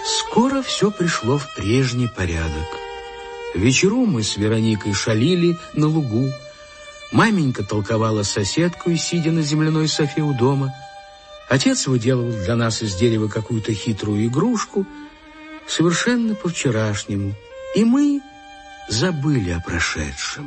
Скоро все пришло в прежний порядок. В вечеру мы с Вероникой шалили на лугу. Маменька толковала с соседкой, сидя на земляной софе у дома. Отец выделывал для нас из дерева какую-то хитрую игрушку, совершенно по-вчерашнему, и мы забыли о прошедшем.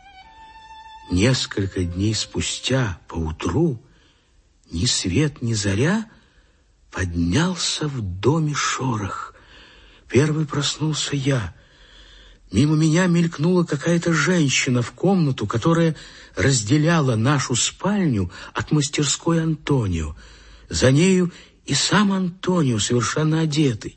Несколько дней спустя, поутру, ни свет, ни заря, поднялся в доме шорох. Первый проснулся я. Мимо меня мелькнула какая-то женщина в комнату, которая разделяла нашу спальню от мастерской Антонио. За нею и сам Антонио, совершенно одетый.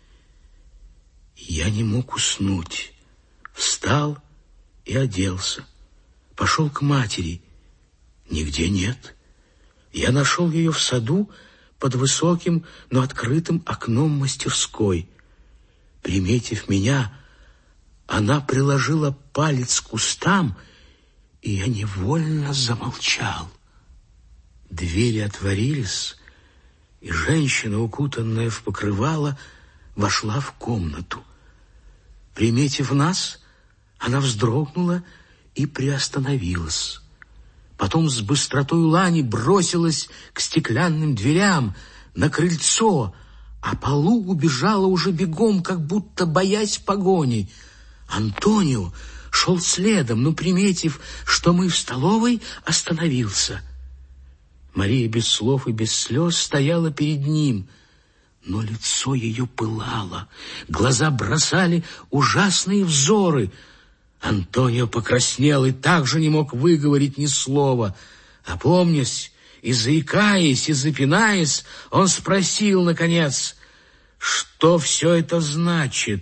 Я не мог уснуть. Встал и оделся. Пошел к матери. Нигде нет. Я нашел ее в саду под высоким, но открытым окном мастерской. Приметив меня, она приложила палец к кустам, и я невольно замолчал. Двери отворились, и женщина, укутанная в покрывало, вошла в комнату. Приметив нас, она вздрогнула и приостановилась. Потом с быстротой лани бросилась к стеклянным дверям, на крыльцо, а по лугу бежала уже бегом, как будто боясь погони. Антонио шел следом, но, приметив, что мы в столовой, остановился. Мария без слов и без слез стояла перед ним, но лицо ее пылало, глаза бросали ужасные взоры. Антонио покраснел и также не мог выговорить ни слова. Опомнясь и заикаясь, и запинаясь, он спросил, наконец, что все это значит.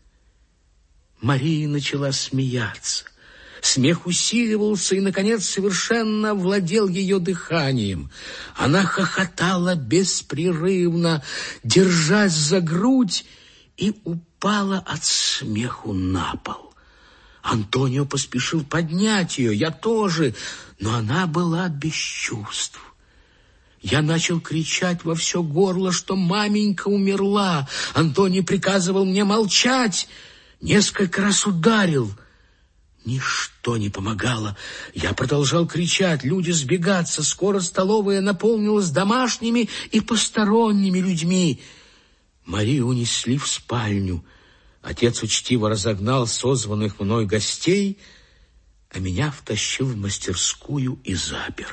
Мария начала смеяться. Смех усиливался и, наконец, совершенно овладел ее дыханием. Она хохотала беспрерывно, держась за грудь, и упала от смеху на пол. Антонио поспешил поднять ее, я тоже, но она была без чувств. Я начал кричать во все горло, что маменька умерла. Антонио приказывал мне молчать, несколько раз ударил. Ничто не помогало. Я продолжал кричать, люди сбегаться. Скоро столовая наполнилась домашними и посторонними людьми. Марию унесли в спальню. Отец учтиво разогнал созванных мной гостей, а меня втащил в мастерскую и запер.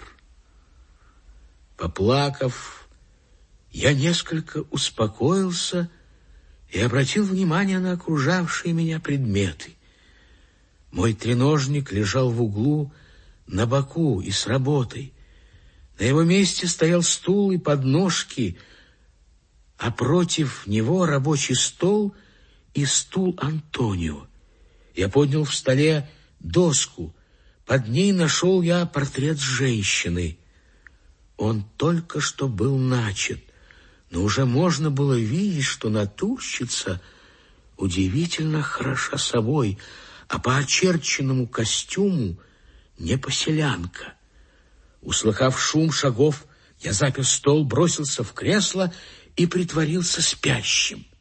Поплакав, я несколько успокоился и обратил внимание на окружавшие меня предметы. Мой треножник лежал в углу на боку и с работой. На его месте стоял стул и подножки, а против него рабочий стол и стул Антонио. Я поднял в столе доску. Под ней нашел я портрет женщины. Он только что был начат, но уже можно было видеть, что натурщица удивительно хороша собой, а по очерченному костюму не поселянка. Услыхав шум шагов, я запер стол, бросился в кресло и притворился спящим.